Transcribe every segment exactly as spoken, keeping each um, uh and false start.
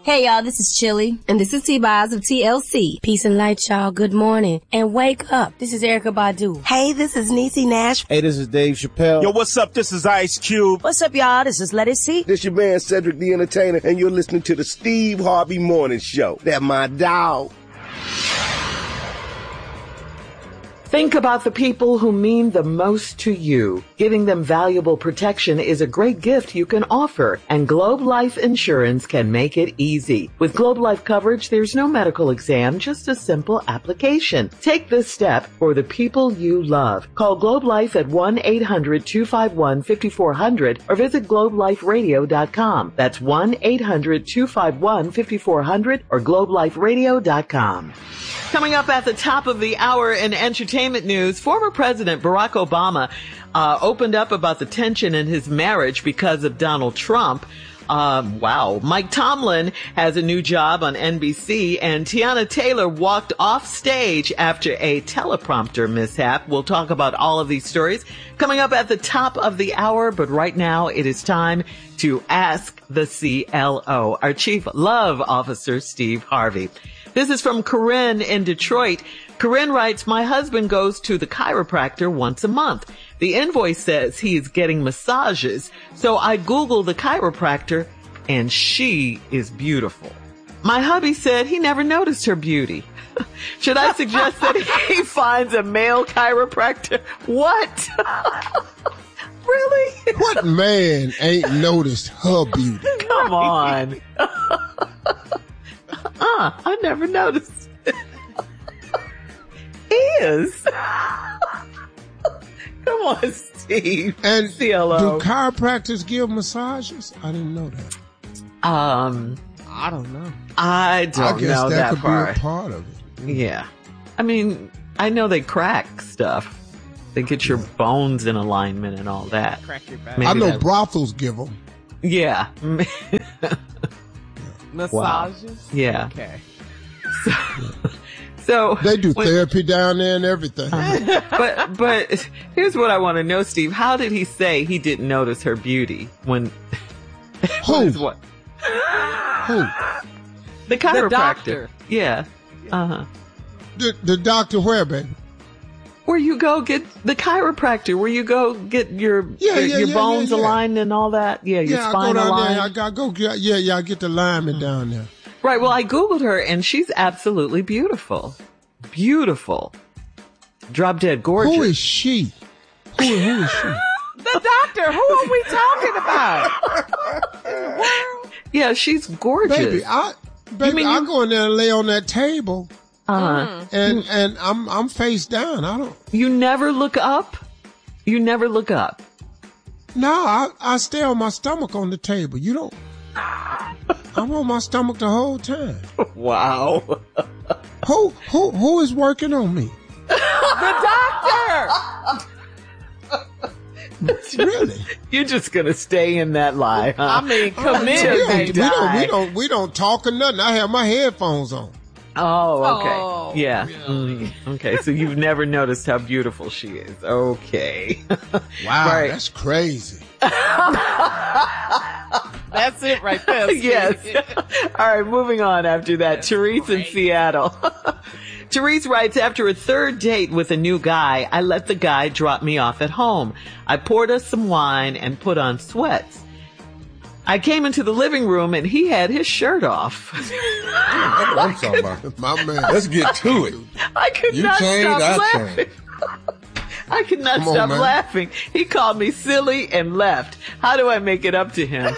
Hey, y'all, this is Chili. And this is T-Boz of T L C. Peace and light, y'all. Good morning. And wake up. This is Erykah Badu. Hey, this is Niecy Nash. Hey, this is Dave Chappelle. Yo, what's up? This is Ice Cube. What's up, y'all? This is Let It See. This your man, Cedric the Entertainer, and you're listening to the Steve Harvey Morning Show. That my dog. Think about the people who mean the most to you. Giving them valuable protection is a great gift you can offer, and Globe Life Insurance can make it easy. With Globe Life coverage, there's no medical exam, just a simple application. Take this step for the people you love. Call Globe Life at one eight hundred two five one five four zero zero or visit globe life radio dot com. That's one eight hundred two five one five four zero zero or globe life radio dot com. Coming up at the top of the hour in entertainment news, former President Barack Obama uh, opened up about the tension in his marriage because of Donald Trump. Um, wow. Mike Tomlin has a new job on N B C, and Tiana Taylor walked off stage after a teleprompter mishap. We'll talk about all of these stories coming up at the top of the hour, but right now it is time to ask the C L O, our Chief Love Officer, Steve Harvey. This is from Corinne in Detroit. Corinne writes, my husband goes to the chiropractor once a month. The invoice says he is getting massages, so I Googled the chiropractor, and she is beautiful. My hubby said he never noticed her beauty. Should I suggest that he finds a male chiropractor? What? Really? What man ain't noticed her beauty? Come on. Uh, I never noticed. Is. Come on, Steve. And C L O. Do chiropractors give massages? I didn't know that. Um, I don't know. I don't I guess know that, that could part. be a part of it. Yeah. I mean, I know they crack stuff. They get your bones in alignment and all that. Crack your back. Maybe I know that... brothels give them. Yeah. Massages? Wow. Yeah. Okay. So, so they do when, therapy down there and everything. Uh, but but here's what I want to know, Steve. How did he say he didn't notice her beauty when? Who? What? Who? The chiropractor. The doctor. Yeah. Uh huh. The the doctor where, baby? Where you go get the chiropractor, where you go get your yeah, your, yeah, your yeah, bones yeah, yeah. aligned and all that. Yeah, your yeah, spine I go down aligned. there. I got go. Yeah, yeah, I get the alignment mm-hmm. down there. Right. Well, I Googled her, and she's absolutely beautiful. Beautiful. Drop dead gorgeous. Who is she? Who, who is she? The doctor. Who are we talking about? In the world? Yeah, she's gorgeous. Baby, I, baby, I you... go in there and lay on that table. Uh-huh. And and I'm I'm face down. I don't. You never look up? You never look up? No, I, I stay on my stomach on the table. You don't. I'm on my stomach the whole time. Wow. Who who who is working on me? The doctor. Really? You're just gonna stay in that lie, huh? I mean, commit. we, don't, we don't we don't we don't talk or nothing. I have my headphones on. Oh, okay. Oh, yeah. really? Mm, okay, so you've never noticed how beautiful she is. Okay. Wow, right. That's crazy. That's it right there. Yes. All right, moving on after that. That's Therese great. in Seattle. Therese writes, after a third date with a new guy, I let the guy drop me off at home. I poured us some wine and put on sweats. I came into the living room and he had his shirt off. That's what I'm talking about. My man. Let's get to it. I could you not changed, stop I laughing. changed. I could not Come stop on, laughing. He called me silly and left. How do I make it up to him?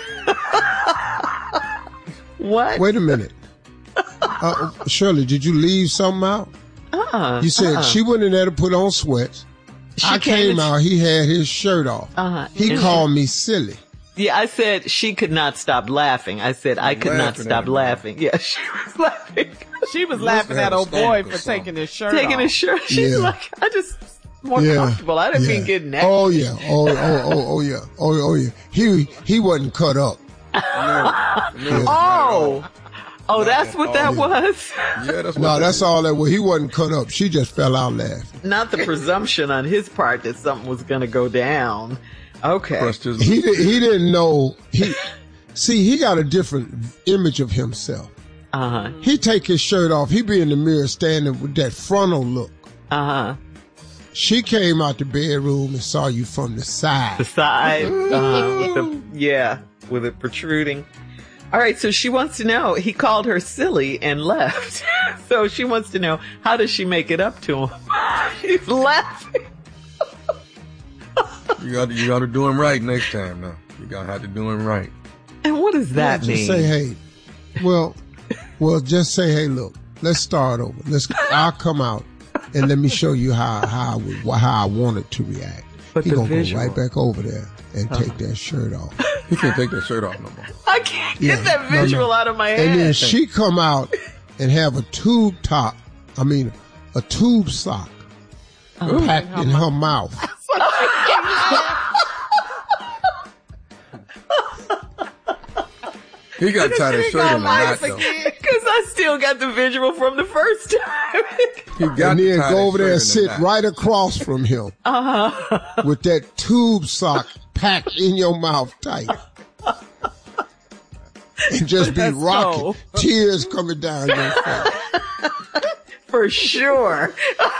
What? Wait a minute. Uh, Shirley, did you leave something out? Uh-uh. You said uh-uh. she went in there to put on sweats. She I came, came out, he had his shirt off. Uh-huh. He and called she, me silly. Yeah, I said she could not stop laughing. I said I could not stop laughing. Yeah, she was laughing. She was laughing at old boy for taking his shirt Taking off. his shirt. She's Yeah. like, I just more Yeah. comfortable. I didn't Yeah. mean getting that. Oh yeah. Oh, oh, oh, oh yeah. Oh, oh yeah. He, he wasn't cut up. No, no, Oh. Oh, that's what that yeah. was? Yeah, that's what No, that that's is. all that was. He wasn't cut up. She just fell out laughing. Not the presumption on his part that something was going to go down. Okay. Crushed his- He di- he didn't know he See, he got a different image of himself. Uh-huh. He take his shirt off. He be in the mirror standing with that frontal look. Uh-huh. She came out the bedroom and saw you from the side. The side. Uh, with the, yeah, with it protruding. All right, so she wants to know, he called her silly and left. So she wants to know, how does she make it up to him? She's laughing. You got to, you got to do him right next time now. You got to have to do him right. And what does that yeah, mean? Just say, hey, well, well, just say, hey, look, let's start over. Let's, I'll come out and let me show you how, how I would, how I wanted to react. But He the gonna visual. go right back over there and Uh-huh. take that shirt off. He can't take that shirt off no more. I can't get Yeah, that no, visual no. out of my head. And then she come out and have a tube top, I mean, a tube sock Oh. packed in her mouth. He got to tie that shirt in the knot, though. Because I still got the visual from the first time. He got And to then tie go that over there and shirt in the sit knot. right across from him Uh-huh. with that tube sock packed in your mouth tight. And just be That's rocking, so- tears coming down your face. For sure.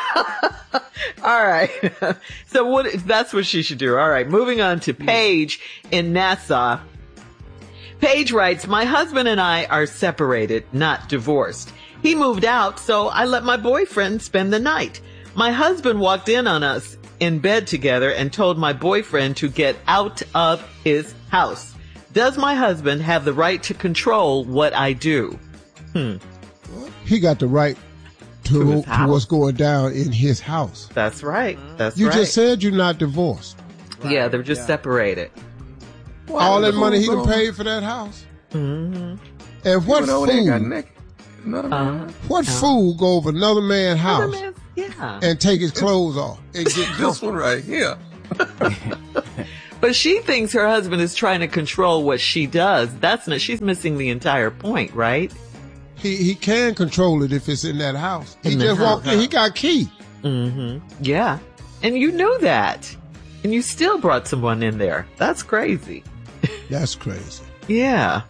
All right. So what, that's what she should do. All right. Moving on to Paige in Nassau. Paige writes, my husband and I are separated, not divorced. He moved out, so I let my boyfriend spend the night. My husband walked in on us in bed together and told my boyfriend to get out of his house. Does my husband have the right to control what I do? Hmm. He got the right to, To his to house. what's going down in his house. That's right. That's You right. just said you're not divorced. Yeah, they're just separated. All that money he done Hold on. paid for that house. Mm-hmm. And what Went over there and got fool, naked. Another Uh, man. what fool go over another man's house yeah. and take his clothes off and get This one right here. But she thinks her husband is trying to control what she does. That's not, she's missing the entire point, right? He he can control it if it's in that house. He In the just walked in. house. He got key. Mm-hmm. Yeah. And you knew that. And you still brought someone in there. That's crazy. That's crazy. Yeah.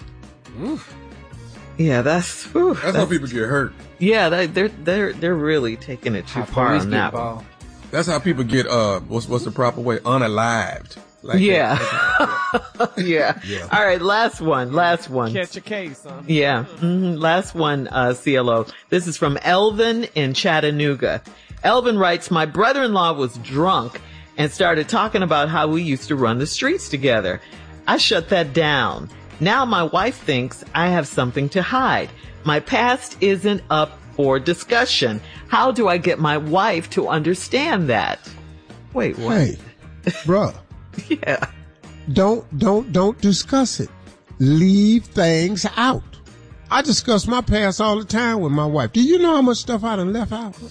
Yeah, that's, whew, That's how people get hurt. yeah, they, they're, they're, they're really taking it too far on that one. That's how people get, uh, what's, what's the proper way? Unalived. Like Yeah. that. yeah. Yeah. All right. Last one. Last one. Catch a case, huh? Yeah. hmm Last one, uh, C L O. This is from Elvin in Chattanooga. Elvin writes, my brother-in-law was drunk and started talking about how we used to run the streets together. I shut that down. Now my wife thinks I have something to hide. My past isn't up for discussion. How do I get my wife to understand that? Wait, what? Hey, bruh, Yeah. don't don't don't discuss it. Leave things out. I discuss my past all the time with my wife. Do you know how much stuff I done left out?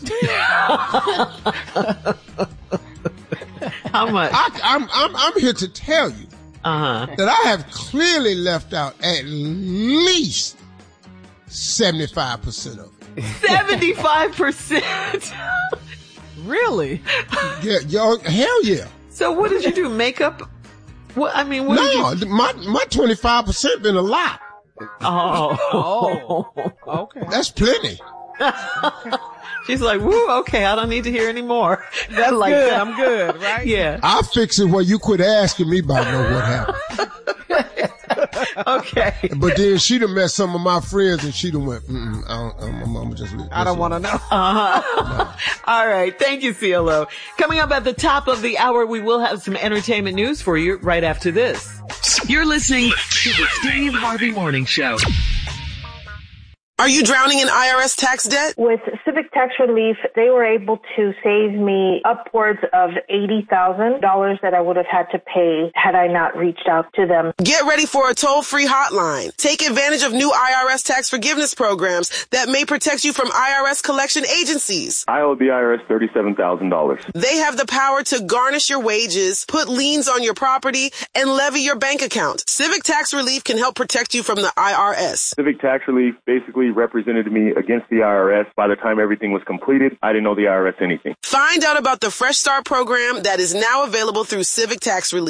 How much? I, I'm I'm I'm here to tell you Uh-huh. that I have clearly left out at least seventy-five percent of it. seventy-five percent. Really? Yeah, yo, hell yeah. So what did you do? Makeup? What, I mean, what did No, you... my my twenty-five percent been a lot. Oh. Oh. Okay. That's plenty. She's like, woo, okay, I don't need to hear any more. That's like good. that. I'm good, right? Yeah. I'll fix it where you quit asking me about know what happened. Okay. But then she done met some of my friends and she done went, mm-mm, I don't, I'm, I'm, I'm just. I don't want to know. Uh-huh. All right. Thank you, C L O. Coming up at the top of the hour, we will have some entertainment news for you right after this. You're listening to the Steve Harvey Morning Show. Are you drowning in I R S tax debt? With Civic Tax Relief, they were able to save me upwards of eighty thousand dollars that I would have had to pay had I not reached out to them. Get ready for a toll-free hotline. Take advantage of new I R S tax forgiveness programs that may protect you from I R S collection agencies. I owe the I R S thirty-seven thousand dollars. They have the power to garnish your wages, put liens on your property, and levy your bank account. Civic Tax Relief can help protect you from the I R S. Civic Tax Relief basically represented me against the I R S. By the time everything was completed, I didn't know the I R S anything. Find out about the Fresh Start program that is now available through Civic Tax Relief.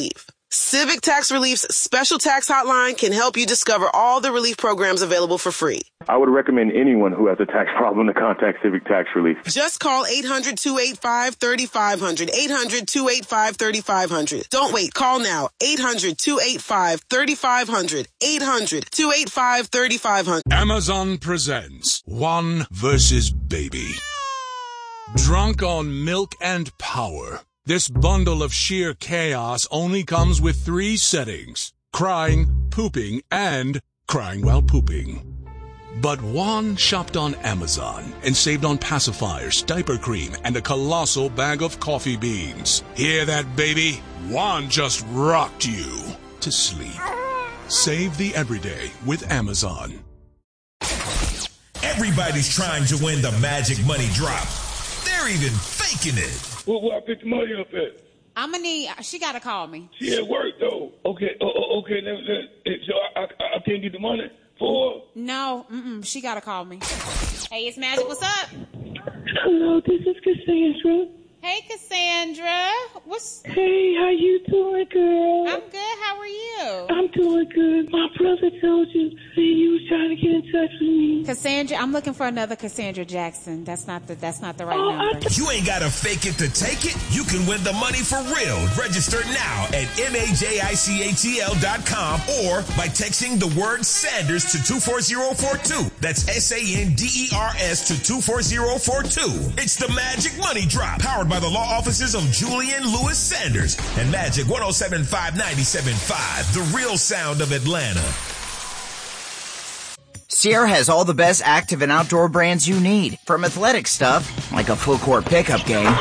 Civic Tax Relief's special tax hotline can help you discover all the relief programs available for free. I would recommend anyone who has a tax problem to contact Civic Tax Relief. Just call eight hundred, two eight five, three five zero zero. eight hundred, two eight five, three five zero zero. Don't wait. Call now. eight hundred, two eight five, three five zero zero. eight hundred, two eight five, three five zero zero. Amazon presents One versus Baby. Drunk on milk and power, this bundle of sheer chaos only comes with three settings: crying, pooping, and crying while pooping. But Juan shopped on Amazon and saved on pacifiers, diaper cream, and a colossal bag of coffee beans. Hear that, baby? Juan just rocked you to sleep. Save the everyday with Amazon. Everybody's trying to win the Magic Money Drop. They're even faking it. Well, where I pick the money up at? I'm gonna need. She gotta call me. She at work though. Okay. Oh, oh, okay. Then, then, so I, I, I can't get the money for. No. Mm-mm. She gotta call me. Hey, it's Magic. What's up? Hello, this is Cassandra. Hey, Cassandra. What's? Hey, how you doing, girl? I'm good. How are you? I'm doing good. My brother told you that you was trying to get in touch with me. Cassandra, I'm looking for another Cassandra Jackson. That's not the. That's not the right oh, number. You ain't gotta fake it to take it. You can win the money for real. Register now at majicatl dot com or by texting the word Sanders to two four zero four two. That's S A N D E R S to two four zero four two. It's the Magic Money Drop, powered by the law offices of Julian Lewis Sanders and Magic one oh seven point five, ninety-seven point five, the real sound of Atlanta. Sierra has all the best active and outdoor brands you need. From athletic stuff, like a full court pickup game,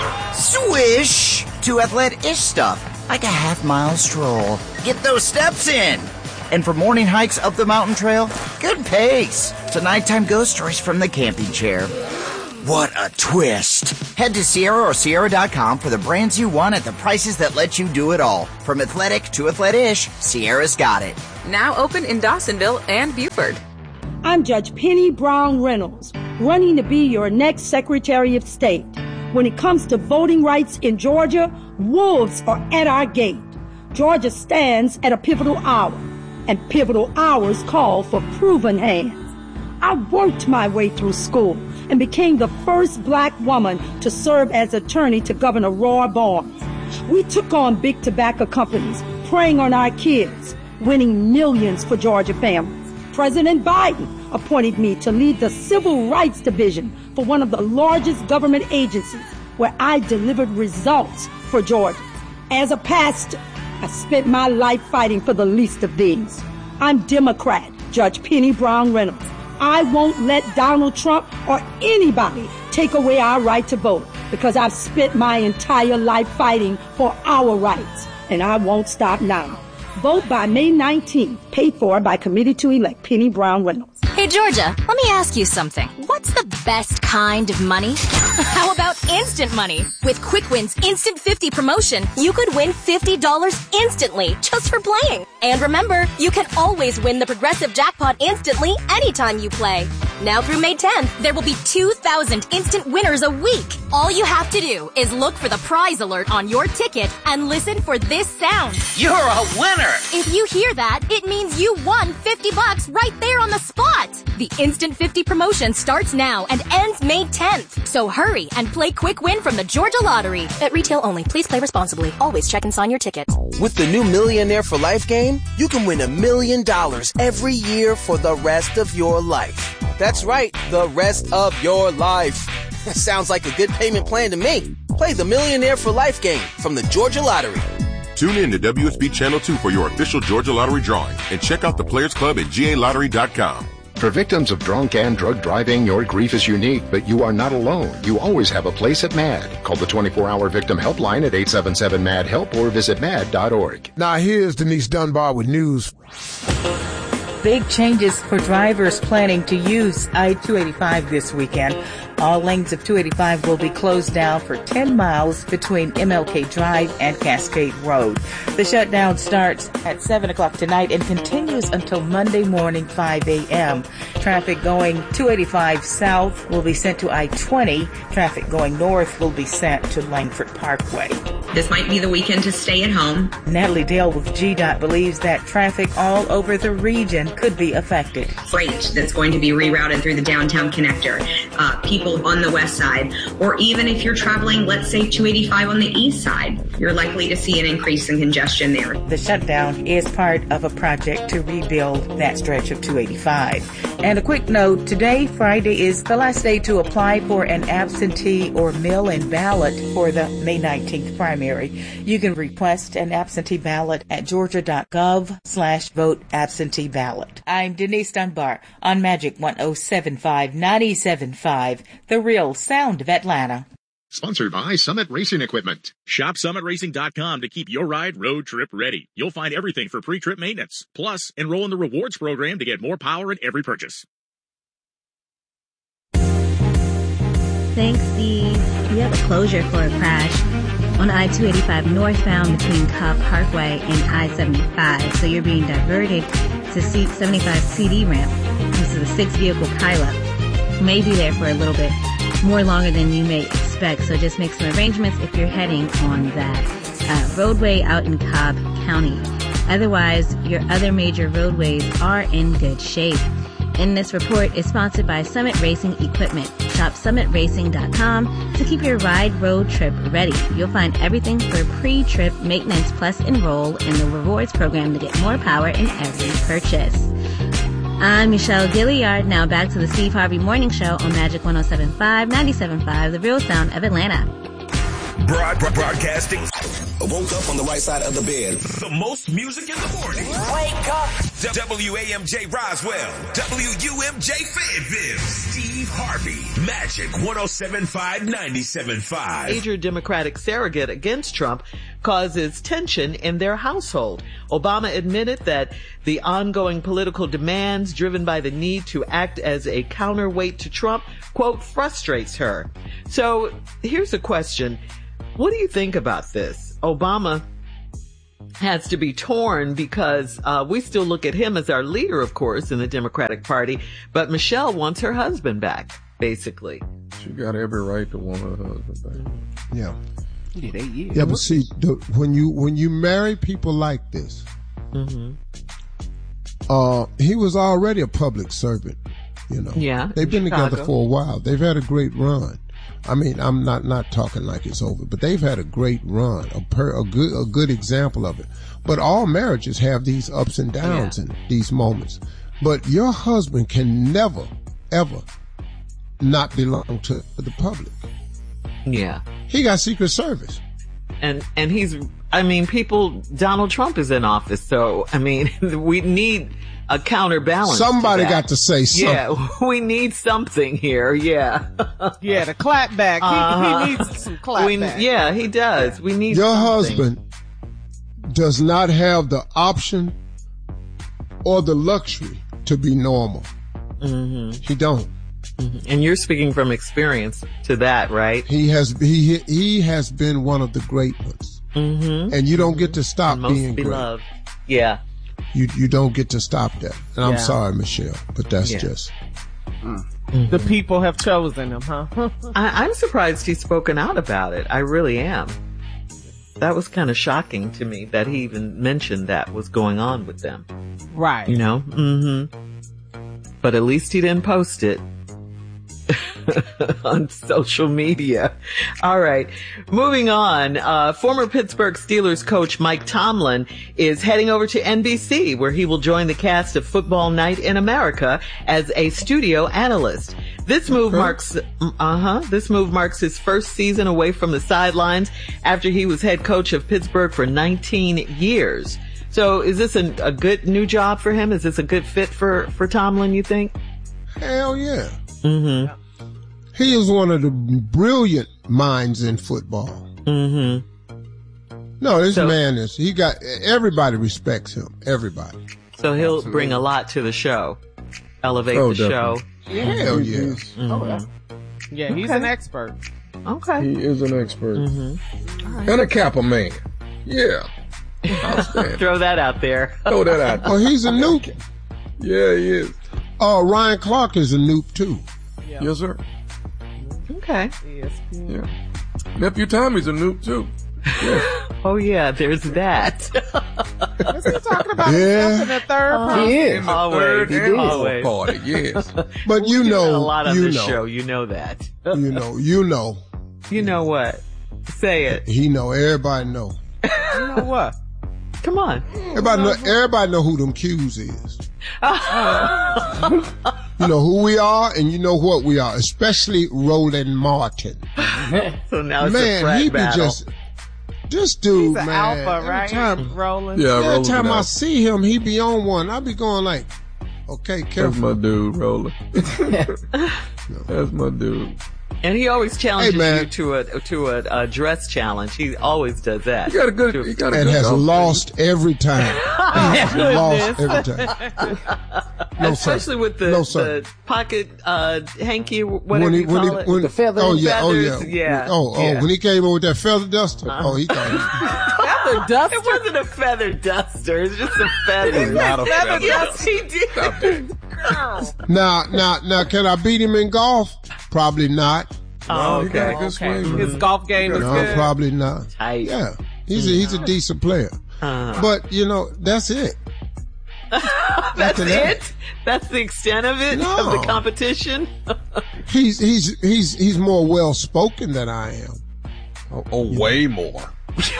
swish, to athletic-ish stuff, like a half mile stroll. Get those steps in. And for morning hikes up the mountain trail, good pace. To nighttime ghost stories from the camping chair. What a twist. Head to Sierra or Sierra dot com for the brands you want at the prices that let you do it all. From athletic to athletic-ish, Sierra's got it. Now open in Dawsonville and Buford. I'm Judge Penny Brown Reynolds, running to be your next Secretary of State. When it comes to voting rights in Georgia, wolves are at our gate. Georgia stands at a pivotal hour, and pivotal hours call for proven hands. I worked my way through school and became the first black woman to serve as attorney to Governor Roy Barnes. We took on big tobacco companies, preying on our kids, winning millions for Georgia families. President Biden appointed me to lead the Civil Rights Division for one of the largest government agencies, where I delivered results for Georgia. As a pastor, I spent my life fighting for the least of these. I'm Democrat Judge Penny Brown Reynolds. I won't let Donald Trump or anybody take away our right to vote, because I've spent my entire life fighting for our rights, and I won't stop now. Vote by May nineteenth, paid for by Committee to Elect Penny Brown Reynolds. Hey, Georgia, let me ask you something. What's the best kind of money? How about instant money? With Quick Win's Instant fifty promotion, you could win fifty dollars instantly just for playing. And remember, you can always win the Progressive Jackpot instantly anytime you play. Now through May tenth, there will be two thousand instant winners a week. All you have to do is look for the prize alert on your ticket and listen for this sound. You're a winner! If you hear that, it means you won fifty bucks right there on the spot. The Instant fifty promotion starts now and ends May tenth. So hurry and play Quick Win from the Georgia Lottery. At retail only. Please play responsibly. Always check and sign your ticket. With the new Millionaire for Life game, you can win a million dollars every year for the rest of your life. That's right, the rest of your life. Sounds like a good payment plan to me. Play the Millionaire for Life game from the Georgia Lottery. Tune in to W S B Channel two for your official Georgia Lottery drawing and check out the Players Club at G A lottery dot com. For victims of drunk and drug driving, your grief is unique, but you are not alone. You always have a place at MAD. Call the twenty-four hour victim helpline at eight seven seven MAD HELP or visit mad dot org. Now here's Denise Dunbar with news. Big changes for drivers planning to use I two eighty-five this weekend. All lanes of two eighty-five will be closed down for ten miles between M L K Drive and Cascade Road. The shutdown starts at seven o'clock tonight and continues until Monday morning, five a.m. Traffic going two eighty-five south will be sent to I twenty. Traffic going north will be sent to Langford Parkway. This might be the weekend to stay at home. Natalie Dale with G DOT believes that traffic all over the region could be affected. Freight that's going to be rerouted through the downtown connector, uh, people on the west side, or even if you're traveling, let's say two eighty-five on the east side, you're likely to see an increase in congestion there. The shutdown is part of a project to rebuild that stretch of two eighty-five. And a quick note, today, Friday, is the last day to apply for an absentee or mail-in ballot for the May nineteenth primary. You can request an absentee ballot at georgia.gov slash vote absentee ballot. I'm Denise Dunbar on Magic one oh seven point five, ninety-seven point five, the real sound of Atlanta. Sponsored by Summit Racing Equipment. Shop summit racing dot com to keep your ride road trip ready. You'll find everything for pre-trip maintenance. Plus, enroll in the rewards program to get more power in every purchase. Thanks, Steve. We have a closure for a crash on I two eighty-five northbound between Cobb Parkway and I seventy-five. So you're being diverted to C seventy-five C D ramp. This is a six-vehicle pileup. May be there for a little bit more longer than you may expect. So just make some arrangements if you're heading on that uh, roadway out in Cobb County. Otherwise, your other major roadways are in good shape. And this report is sponsored by Summit Racing Equipment. Shop summit racing dot com to keep your ride road trip ready. You'll find everything for pre-trip maintenance, plus enroll in the rewards program to get more power in every purchase. I'm Michelle Gilliard. Now back to the Steve Harvey Morning Show on Magic one oh seven point five, ninety-seven point five, the real sound of Atlanta. Broad, broad, broadcasting. I woke up on the right side of the bed. The most music in the morning. Wake up. W A M J Roswell. W U M J Fayetteville. Steve Harvey. Magic one oh seven point five, ninety-seven point five. Major Democratic surrogate against Trump causes tension in their household. Obama admitted that the ongoing political demands driven by the need to act as a counterweight to Trump, quote, frustrates her. So here's a question. What do you think about this? Obama has to be torn because uh, we still look at him as our leader, of course, in the Democratic Party, but Michelle wants her husband back, basically. She got every right to want her husband back. Yeah. He did eight years. Yeah, but see, the, when you when you marry people like this, mm-hmm. uh, he was already a public servant, you know. Yeah. They've been Chicago. together for a while. They've had a great run. I mean, I'm not, not talking like it's over, but they've had a great run, a per, a good, a good example of it. But all marriages have these ups and downs yeah. and these moments. But your husband can never, ever not belong to the public. Yeah. He got Secret Service. And, and he's, I mean, people, Donald Trump is in office, so, I mean, we need a counterbalance. Somebody to got to say something. Yeah, we need something here, yeah. Yeah, the clap back. He, uh-huh. he needs some clap we, back. Yeah, he does. We need Your something. husband does not have the option or the luxury to be normal. Mm-hmm. He don't. Mm-hmm. And you're speaking from experience to that, right? He has he he has been one of the great ones, mm-hmm. and you don't get to stop Most being beloved. great. Yeah, you you don't get to stop that. And I'm Yeah. sorry, Michelle, but that's Yeah. just Mm. The people have chosen him, huh? I, I'm surprised he's spoken out about it. I really am. That was kind of shocking to me that he even mentioned that was going on with them. Right. You know? Mm-hmm. But at least he didn't post it on social media. All right. Moving on. Uh, former Pittsburgh Steelers coach Mike Tomlin is heading over to N B C, where he will join the cast of Football Night in America as a studio analyst. This move marks, uh-huh, this move marks his first season away from the sidelines after he was head coach of Pittsburgh for nineteen years. So is this a, a good new job for him? Is this a good fit for, for Tomlin, you think? hell yeah. Mm-hmm. He is one of the brilliant minds in football. Mm-hmm. No, this So- man is, he got, everybody respects him. Everybody. So he'll bring a lot to the show, elevate Oh, the show. definitely. Hell yeah. Mhm. Oh, yeah. Yeah, he's Okay. an expert. Okay. He is an expert. Mm-hmm. And a Kappa man. Yeah. Outstanding. Throw that out there. Throw that out there. Oh, he's a noob. Yeah, he is. Oh, Ryan Clark is a noob too. Yes, sir. Okay. Yes. Yeah. Nephew Tommy's a noob too. Oh yeah, there's that. Is he talking about Yeah. himself in the third Uh, person? he is. In the Always, third and always. fourth party, yes. But you We do know, that a lot on you this know, show. You know that. you know, you know. You know what? Say it. He know. Everybody know. You know what? Come on. Everybody know. Everybody know who them Q's is. You know who we are, and you know what we are. Especially Roland Martin. So now it's a Man, frat he be battle. just. This dude, He's an man. alpha, every right? time, Rolling. Yeah, every Roland time I out. see him, he be on one. I be going like, okay, That's careful. my dude, Roller. That's my dude. And he always challenges Hey, man. you to a to a, a dress challenge. He always does that. He got a good. He got a And good has golf lost every time. Lost Goodness. every time. No, sir. Especially with the, No, sir. the pocket uh, hanky, whatever When he, you when call he, it. when, The feather oh yeah, oh yeah, feathers, yeah. Oh, oh, Yeah. when he came over with that feather duster, oh, he thought Feather duster. It wasn't a feather duster. It's just a feather. Not a Feather feather. Yes, he did. Stop it. he, now, now, now, can I beat him in golf? Probably not. Oh, He got a okay. good swing. His golf game is No, good. probably not. Tight. Yeah, he's a, he's a decent player, Uh, but you know that's it. that's After that- it? That's the extent of it? No. Of the competition? He's he's he's he's more well spoken than I am. Oh, oh way more.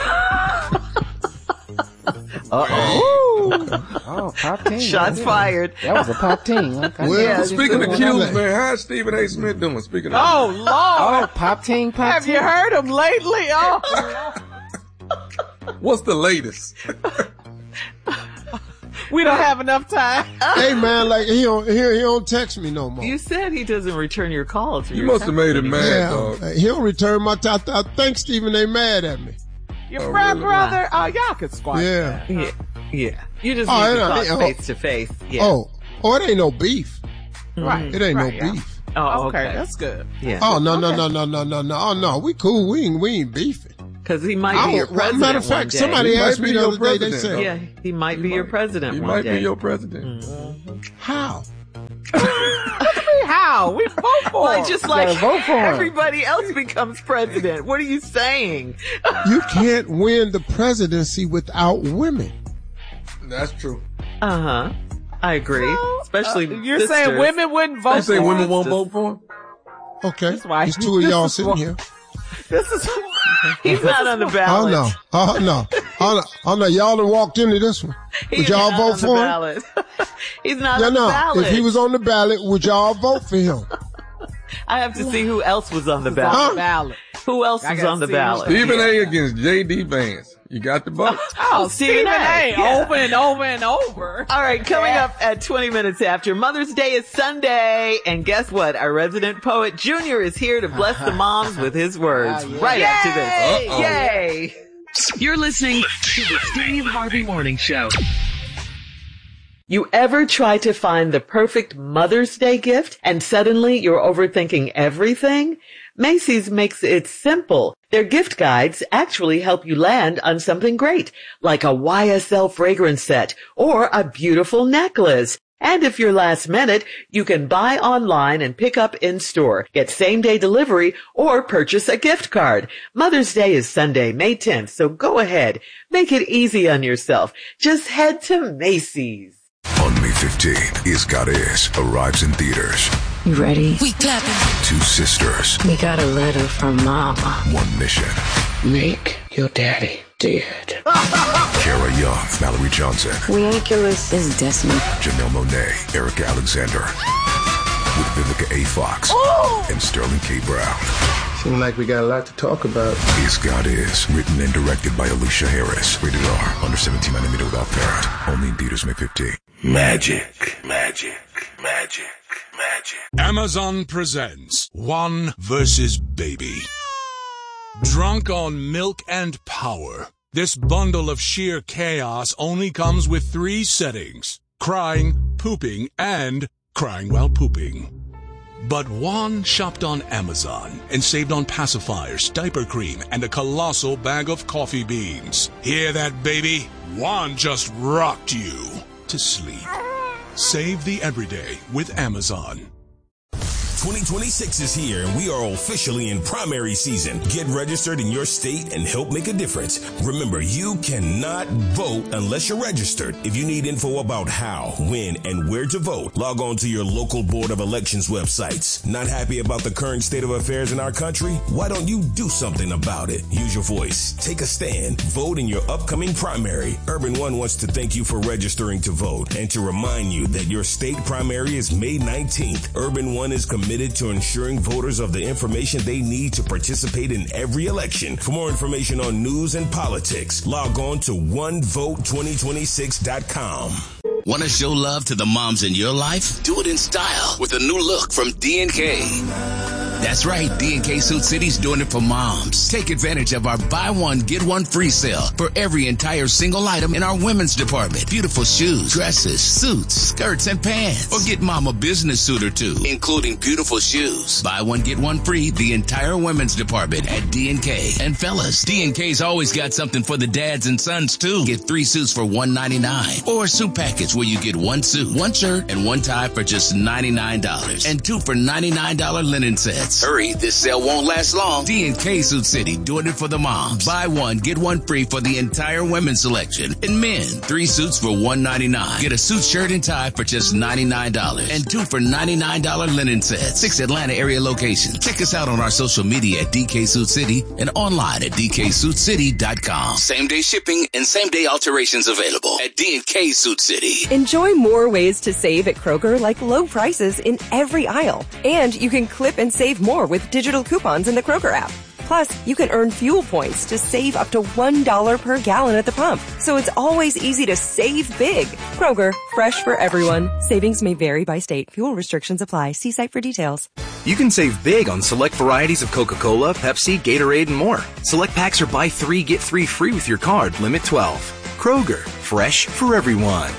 Uh-oh. Oh, pop team. Shots Yeah. fired. That was a pop team. Okay. Well, Yeah, Speaking of Well, Q's, I'm man, how's Stephen A. Smith doing? Speaking of, Oh, Lord. Oh, pop team, pop Have team. you heard him lately? Oh, what's the latest? we don't have enough time. Hey man, like he don't he, he don't text me no more. You said he doesn't return your calls. or You your must have texts made him anymore. mad, Yeah, dog. uh, he'll return my. T- I, I think Stephen they mad at me. Your Oh, frat really? brother? Oh, y'all could squash Yeah. that. Yeah. Yeah. You just Oh, need to yeah, talk yeah, oh. face to face. Yeah. Oh, oh, it ain't no beef. Right. It ain't right, no yeah. beef. Oh, Okay, okay. that's good. Yeah. Oh no no no no no no no. Oh no, we cool. We ain't we ain't beefing. Because he might I be your don't- president. matter of one fact, day. somebody He might asked be me the your other day. They president, said, though. Yeah, he might He be your might- president He one might day. be your president. "How? How? We vote for Like him. just like gotta vote for him. everybody else becomes president. What are you saying? You can't win the presidency without women." That's true. Uh huh. I agree. Especially Uh, you're sisters. saying women wouldn't vote You say for women him? won't vote for him? Okay, That's why- there's two of y'all this is sitting why- here. This is He's not on the Oh ballot. no, oh no, oh no, oh no. Y'all done walked into this one. Would He's y'all not vote on the for him? ballot. He's not Yeah, on the no. ballot. If he was on the ballot, would y'all vote for him? I have to see who else was on the on ballot. the ballot. Who else I was gotta on the see ballot? Stephen A. against J D. Vance. You got the vote? Oh, Stephen A. Yeah. Over and over and over. All right, coming Yeah. up at twenty minutes after, Mother's Day is Sunday, and guess what? Our resident poet Junior is here to bless the moms with his words. Oh, yeah. Right Yay! after this. Uh-oh. Yay! You're listening to the Steve Harvey Morning Show. You ever try to find the perfect Mother's Day gift and suddenly you're overthinking everything? Macy's makes it simple. Their gift guides actually help you land on something great, like a Y S L fragrance set or a beautiful necklace. And if you're last minute, you can buy online and pick up in store, get same day delivery, or purchase a gift card. Mother's Day is Sunday, May tenth, so go ahead. Make it easy on yourself. Just head to Macy's. On May fifteenth, Is God Is arrives in theaters. You ready? We clapping. Two sisters, We got a letter from Mama. one mission. Make your daddy dead. Kara Young, Mallory Johnson, Ridiculous is Destiny. Janelle Monáe, Erica Alexander, with Vivica A. Fox and Sterling K. Brown. Seems like we got a lot to talk about. Is God Is, written and directed by Alicia Harris. Rated R, under seventeen, millimeter without parent. Only in theaters May fifteenth. Magic, magic, magic, magic. Amazon presents One versus Baby. Drunk on milk and power, this bundle of sheer chaos only comes with three settings: crying, pooping, and crying while pooping. But Juan shopped on Amazon and saved on pacifiers, diaper cream, and a colossal bag of coffee beans. Hear that, baby? Juan just rocked you to sleep. Save the everyday with Amazon. twenty twenty-six is here, and we are officially in primary season. Get registered in your state and help make a difference. Remember, you cannot vote unless you're registered. If you need info about how, when, and where to vote, log on to your local Board of Elections websites. Not happy about the current state of affairs in our country? Why don't you do something about it? Use your voice. Take a stand. Vote in your upcoming primary. Urban One wants to thank you for registering to vote and to remind you that your state primary is May nineteenth. Urban One is committed to ensuring voters of the information they need to participate in every election. For more information on news and politics, log on to one vote twenty twenty-six dot com. Want to show love to the moms in your life? Do it in style with a new look from D and K. That's right, D and K Suit City's doing it for moms. Take advantage of our buy one, get one free sale for every entire single item in our women's department. Beautiful shoes, dresses, suits, skirts, and pants. Or get mom a business suit or two, including beautiful shoes. Buy one, get one free, the entire women's department at D and K. And fellas, D and K's always got something for the dads and sons too. Get three suits for one ninety-nine. Or a suit package where you get one suit, one shirt, and one tie for just ninety-nine dollars. And two for ninety-nine dollars linen sets. Hurry, this sale won't last long. D and K Suit City, doing it for the moms. Buy one, get one free for the entire women's selection. And men, three suits for one ninety-nine. Get a suit, shirt, and tie for just ninety-nine dollars. And two for ninety-nine dollars linen sets. Six Atlanta area locations. Check us out on our social media at D K Suit City and online at d k suit city dot com. Same day shipping and same day alterations available at D and K Suit City. Enjoy more ways to save at Kroger, like low prices in every aisle. And you can clip and save more with digital coupons in the Kroger app. Plus, you can earn fuel points to save up to one dollar per gallon at the pump. So it's always easy to save big. Kroger, fresh for everyone. Savings may vary by state. Fuel restrictions apply. See site for details. You can save big on select varieties of Coca-Cola, Pepsi, Gatorade, and more. Select packs are buy three, get three free with your card. Limit twelve. Kroger, fresh for everyone.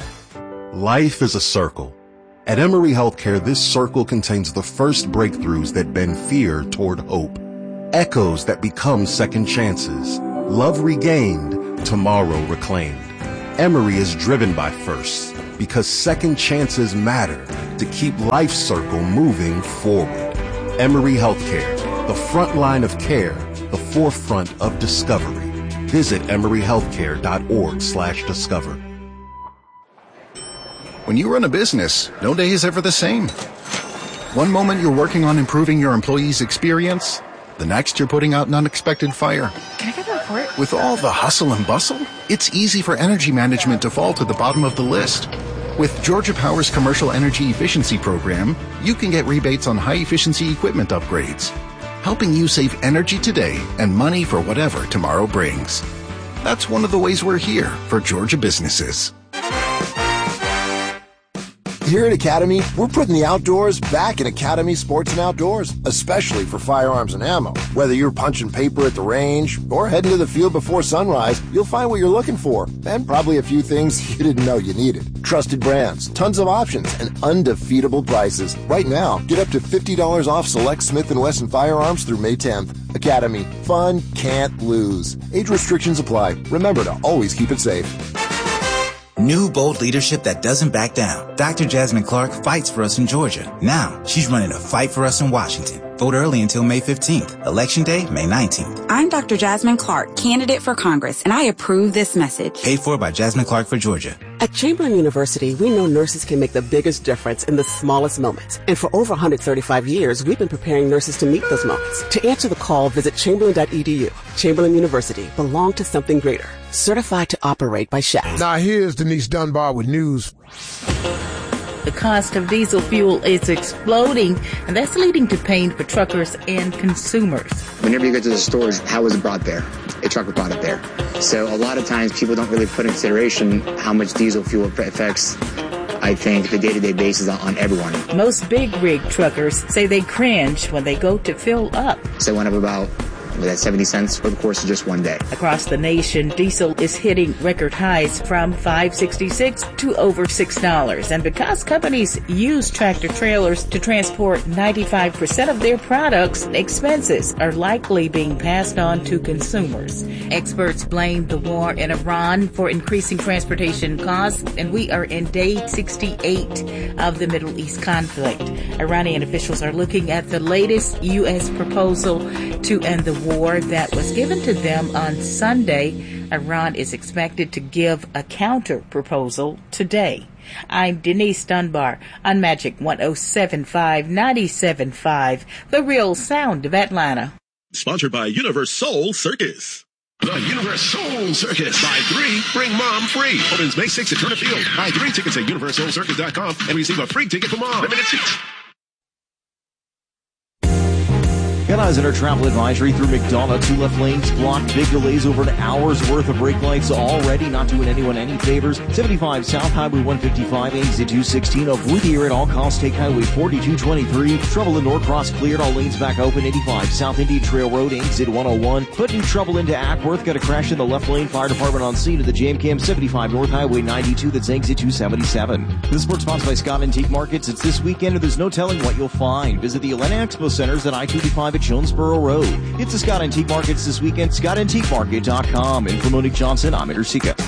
Life is a circle. At Emory Healthcare, this circle contains the first breakthroughs that bend fear toward hope. Echoes that become second chances. Love regained, tomorrow reclaimed. Emory is driven by firsts because second chances matter to keep life's circle moving forward. Emory Healthcare, the front line of care, the forefront of discovery. Visit emory healthcare dot org slash discover. When you run a business, no day is ever the same. One moment you're working on improving your employees' experience, the next you're putting out an unexpected fire. Can I get the report? With all the hustle and bustle, it's easy for energy management to fall to the bottom of the list. With Georgia Power's Commercial Energy Efficiency Program, you can get rebates on high-efficiency equipment upgrades, helping you save energy today and money for whatever tomorrow brings. That's one of the ways we're here for Georgia businesses. Here at Academy, we're putting the outdoors back in Academy Sports and Outdoors, especially for firearms and ammo. Whether you're punching paper at the range or heading to the field before sunrise, you'll find what you're looking for, and probably a few things you didn't know you needed. Trusted brands, tons of options, and undefeatable prices. Right now, get up to fifty dollars off select Smith and Wesson firearms through May tenth. Academy, fun can't lose. Age restrictions apply. Remember to always keep it safe. New bold leadership that doesn't back down. Doctor Jasmine Clark fights for us in Georgia. Now, she's running a fight for us in Washington. Vote early until May fifteenth. Election day, May nineteenth. I'm Doctor Jasmine Clark, candidate for Congress, and I approve this message. Paid for by Jasmine Clark for Georgia. At Chamberlain University, we know nurses can make the biggest difference in the smallest moments. And for over one hundred thirty-five years, we've been preparing nurses to meet those moments. To answer the call, visit chamberlain dot e d u. Chamberlain University, belong to something greater. Certified to operate by S H A T. Now here's Denise Dunbar with news. The cost of diesel fuel is exploding, and that's leading to pain for truckers and consumers. Whenever you go to the stores, how was it brought there? A trucker brought it there. So a lot of times people don't really put in consideration how much diesel fuel affects, I think, the day-to-day basis on everyone. Most big rig truckers say they cringe when they go to fill up. So when I'm about Was that seventy cents for the course of just one day? Across the nation, diesel is hitting record highs from five sixty-six to over six dollars. And because companies use tractor trailers to transport ninety-five percent of their products, expenses are likely being passed on to consumers. Experts blame the war in Iran for increasing transportation costs, and we are in day sixty-eight of the Middle East conflict. Iranian officials are looking at the latest U S proposal to end the war that was given to them on Sunday. Iran is expected to give a counter proposal today. I'm Denise Dunbar on Magic one oh seven point five, ninety-seven point five, the real sound of Atlanta. Sponsored by Universe Soul Circus. The Universe Soul Circus. Buy three, bring mom free. Opens May sixth at Turner Field. Buy three tickets at universe soul circus dot com and receive a free ticket for mom. Limited seats. Eyes in our travel advisory through McDonough. Two left lanes blocked. Big delays over an hour's worth of brake lights already. Not doing anyone any favors. seventy-five South Highway one fifty-five, exit two sixteen. Avoid here at all costs. Take Highway forty-two twenty-three. Trouble in Norcross cleared. All lanes back open. eighty-five South Indian Trail Road, exit one oh one. Putting trouble into Ackworth. Got a crash in the left lane. Fire department on scene at the Jam Cam. seventy-five North Highway ninety-two. That's exit two seventy-seven. This sports sponsored by Scott Antique Markets. It's this weekend and there's no telling what you'll find. Visit the Atlanta Expo Centers at I twenty-five at Jonesboro Road. It's the Scott Antique Markets this weekend. Scott Antique Market dot com. And for Monique Johnson, I'm Ender Sika.